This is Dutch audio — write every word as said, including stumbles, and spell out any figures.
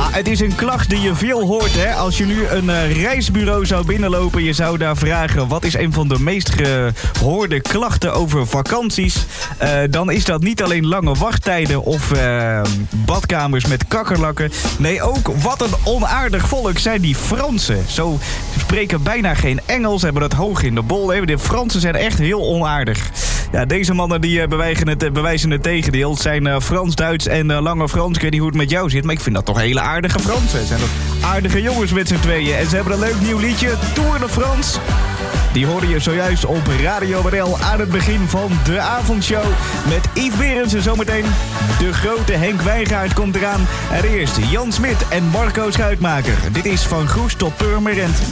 het is een klacht die je veel hoort, hè. Als je nu een uh, reisbureau zou binnenlopen, je zou daar vragen... wat is een van de meest gehoorde klachten over vakanties... Uh, dan is dat niet alleen lange wachttijden of uh, badkamers met kakkerlakken. Nee, ook wat een onaardig volk zijn die Fransen. Zo spreken bijna geen Engels, hebben dat hoog in de bol. Hè. De Fransen zijn echt heel onaardig. Ja, deze mannen die uh, bewijzen, het, uh, bewijzen het tegendeel. Het zijn uh, Frans, Duits en uh, lange Frans. Ik weet niet hoe het met jou zit, maar ik vind dat toch hele aardige Fransen. Het zijn toch aardige jongens met z'n tweeën. En ze hebben een leuk nieuw liedje, Tour de France. Die hoorde je zojuist op Radio W L aan het begin van de avondshow. Met Yves Berends en zometeen de grote Henk Wijngaard komt eraan. En eerst Jan Smit en Marco Schuitmaker. Dit is Van Goes tot Purmerend.